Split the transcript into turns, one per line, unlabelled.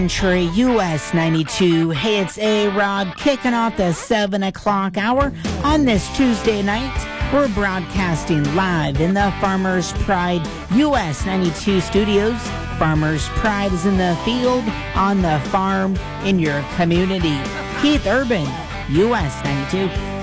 Country US 92. Hey, it's A-Rod kicking off the 7 o'clock hour on this Tuesday night. We're broadcasting live in the Farmers Pride US 92 studios. Farmers Pride is in the field, on the farm, in your community. Keith Urban, US 92.